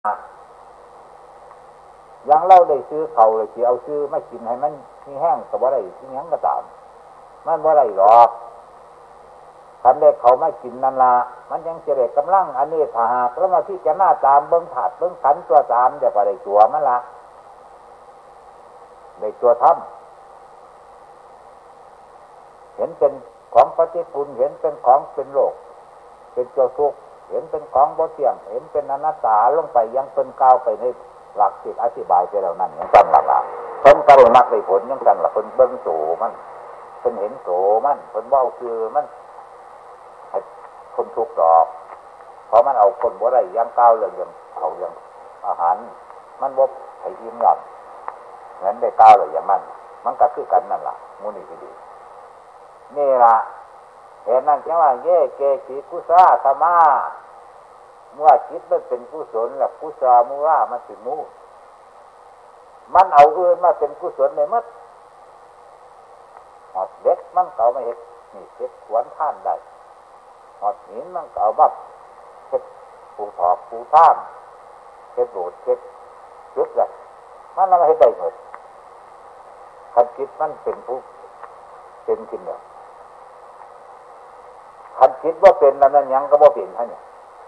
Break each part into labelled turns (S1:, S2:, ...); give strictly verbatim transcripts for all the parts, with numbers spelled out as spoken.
S1: ยังเล่าได้ซื้อเขาเลยที่เอาซื้อไม่กินให้มันมีแห้งแต่ว่าได้ที่ยังก็ตามมันว่าได้หรอกคันเด็กเขาไม่กินนั่นละมันยังเจริญกำลังอันนี้ถ้าหากแล้วมาที่จะหน้าตามเบิ้งถาดเบิ้งขันตัวตามเดี๋ยวก็ได้ตัวมันละได้ตัวทำเห็นเป็นของปฏิปูลเห็นเป็นของเป็นโลกเป็นเจ้าทุกข์เห็นเป็นของบ่เที่ยงเห็นเป็นอนัตตาลงไปยังเป็นกาวไปในหลักจิตอธิบายไปแล้วนั่นยังตั้งหลักละเพิ่นกระโดดมักได้ผลยังตั้งหลักเพิ่นเบิ้งโสมันเพิ่นเห็นโสมันเพิ่นเว้าคือมันให้คนทุกข์ดอกเพราะมันเอาคนบ่ได้ยังก้าวเรื่องยังเอาอย่างอาหารมันบ่ให้อิ่มหลับงั้นได้ก้าวเลยอย่างนั้นมันก็คือกันนั่นล่ะมูนี่ก็ดีนี่ล่ะเห็นนั่นจังว่าเย่เกจิกุสาธรรมะเมื่อจิตมันเป็นกุศลแล้วกุศลมุรามันเป็นมูมันเอาอื่นมาเป็นกุศลในมัดหอดเด็กมันเก่าไม่เห็นนี่เช็ดขวนท่านได้หอดหินมันเก่าบับเช็ดปูถอกปูท่ามเช็ดโบดเช็ดยุดเลยมันเราไม่เห็นได้หมดคันจิตมันเป็นผู้เป็นขึ้นเนี่ยคันคิดว่าเป็นนั้นยังก็บ่เป็นท่านเนี่ย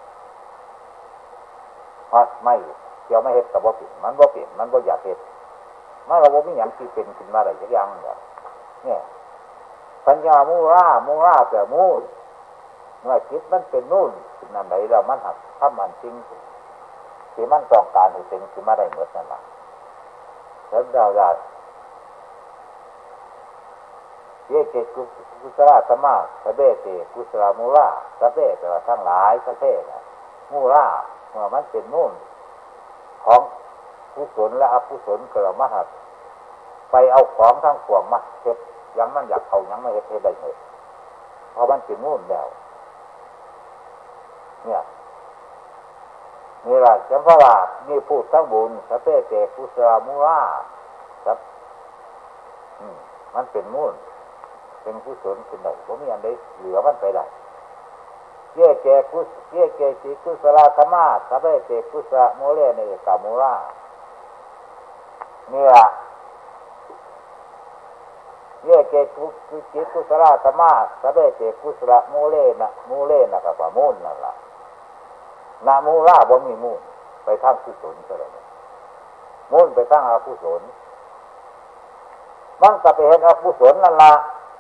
S1: เพราะไม่เกี่ยวไม่เห็นกับบ่เป็นมันบ่เป็นมันบ่อยากเห็นมันเราบ่มีอย่างที่เป็นขึ้นมาได้สักอย่างเนี่ยเนี่ยปัญญามูรามูราแต่มูนเมื่อคิดมันเป็นนู่นขึ้นนั่นไหนเรามันหักถ้ามันจริงที่มันต้องการให้เป็นขึ้นมาได้หมดนั่นแหละแล้วเราจะเยเกกุศลธรรมะสเบเตกุศลมูราสเบแปลว่าทั้งหลายสเบนะมูราเมื่อมันเป็นนู่นของกุศลและอกุศลเกิดมาหักไปเอาของทั้งปวงมาเฮ็ดยังมันอยากเอายังไม่เฮ็ดได้เลยเพราะมันเป็นนู่นแล้วเนี่ยนี่แหละจำพระว่านี่พูดทั้งบุญสเปเตกุศลมูราครับมันเป็นนู่นเป็นกุศลขึ้นได้ผมมีอันใดเหลือมันไปได้เย่เกกุศเย่เกจิกุศลธรรมะสเปเตกุศลโมเลเนกามูราเนี่ยเย่เกกุจิกุศลธรรมะสเปเตกุศลโมเลนะโมเลนะกับปะมูลนั่นล่ะนะมูราบ่มีมูลไปทางกุศลซะแล้วมูลไปทางอกุศลมันก็ไปเห็นอกุศลนั่นล่ะ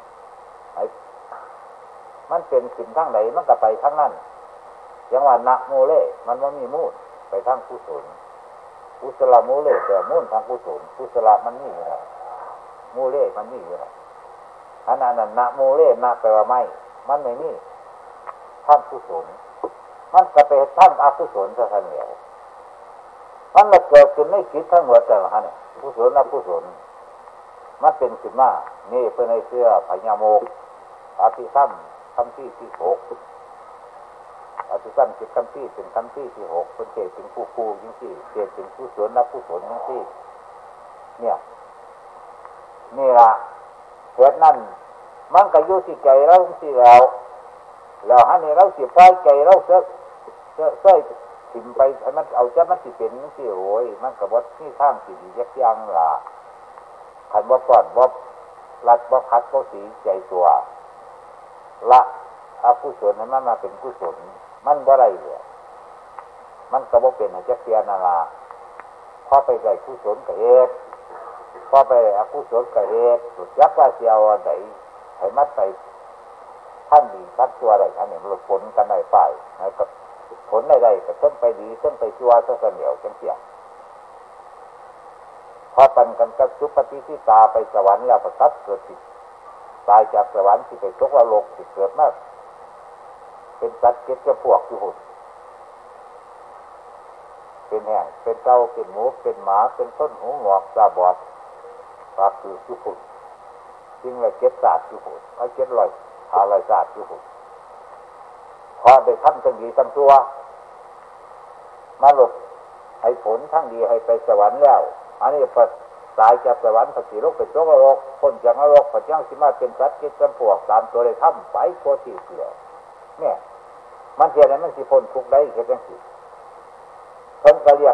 S1: มันเป็นสิ่งทั้งไหนมันก็ไปทั้งนั้นอย่างว่านะโมเลมันว่ามีมูลไปทางกุศลกุศลโมเลแต่มูลทางกุศลกุศลมันนี่อยู่นะโมเลมันนี่อยู่นะอันนั้นนะโมเลนะแปลว่าไม่มันไม่นี่ทางกุศลมันก็ไปทางอกุศลซะทั้งเดียวมันมาเกิดขึ้นไม่คิดทั้งหมดแต่ละฮะเนี่ยกุศลอกุศลมันเป็นขึ้นมานี่เพื่อในเสื้อพญาโมกอภิธรรมคำที่ที่หกอภิธรรมจิตคำที่เป็นคำที่ที่หกเป็นเกศเป็นผู้ผู้ยิ่งที่เกศเป็นผู้สวนนับผู้สวนยิ่งที่เนี่ยนี่ละเหตุนั้นมันก็อยู่ที่ใจเราที่เราเราฮะนี่เราสิปล่อยใจเราเสอะเสอะเสอะถิ่มไปให้มันเอาจะมันสิเป็นที่โอ้ยมันก็บ่ที่ข้างสิดียักยังล่ะขันบ่ปอดบ่รัดบ่คัดบ่สีใจตัวละอกุศลให้มันมาเป็นกุศลมันบ่ได้เลยมันก็บ่เป็นจักเทียนั่นล่ะพอไปได้กุศลก็เฮ็ดพอไปอกุศลก็เฮ็ดสุดยักว่าสิเอาอันใดให้มันไปท่านดีคัดตัวได้อันนี้มันผลกันได้ไปให้กับผลได้ๆก็ต้นไปดีต้นไปชั่วซะเดียวจังเสียพอปันกันกับสุปฏิทิตาไปสวรรค์แล้วประทับเกิดติดตายจากสวรรค์ที่ไปตกนรกที่เกิดมาเป็นสัตว์เก็ดจะพวกอยู่หุ่นเป็นแห้งเป็นเต้าเป็นหมูเป็นหมาเป็นต้นหูหงอกตาบอดปากคืออยู่หุ่นจริงเลยเก็ดศาสตร์อยู่หุ่นเอาเก็ดลอยหาลอยศาสตร์อยู่หุ่นพอได้ทำทั้งดีทั้งชั่วมาหลบให้ผลทั้งดีให้ไปสวรรค์แล้วอันนี้พอตายจากสวรรค์พระสีโลกไปตกนรกพ้นจากนรกพระเจ้าสิมาเป็นสัตว์เกิดจำพวกตามตัวได้ทำไปโคตรที่เสียเนี่ยมันเทียนนั้นมันสิพ้นทุกข์ได้แค่จังสิ เพิ่นก็เรียก